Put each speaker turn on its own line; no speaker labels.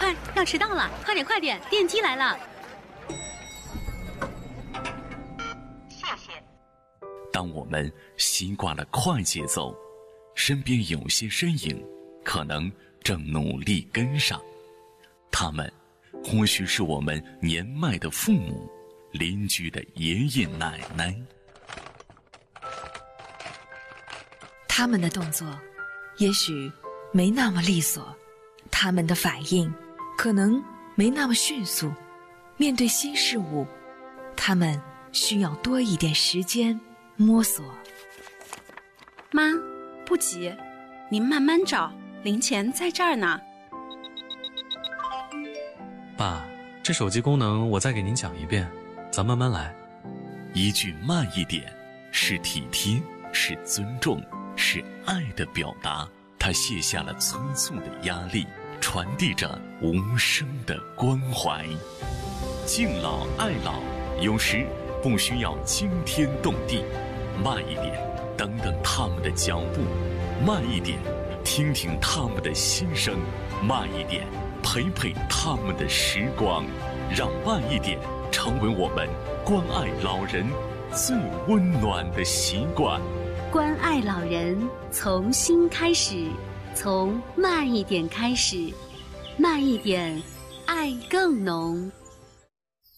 快，要迟到了，快点快点，电梯来了。
谢谢。
当我们习惯了快节奏，身边有些身影可能正努力跟上，他们或许是我们年迈的父母、邻居的爷爷奶奶。
他们的动作也许没那么利索，他们的反应可能没那么迅速，面对新事物，他们需要多一点时间摸索。
妈，不急，您慢慢找，零钱在这儿呢。
爸，这手机功能我再给您讲一遍，咱慢慢来。
一句慢一点，是体贴，是尊重，是爱的表达。他卸下了催促的压力，传递着无声的关怀。敬老爱老，有时不需要惊天动地，慢一点，等等他们的脚步；慢一点，听听他们的心声；慢一点，陪陪他们的时光。让慢一点成为我们关爱老人最温暖的习惯。
关爱老人，从心开始，从慢一点开始，慢一点，爱更浓。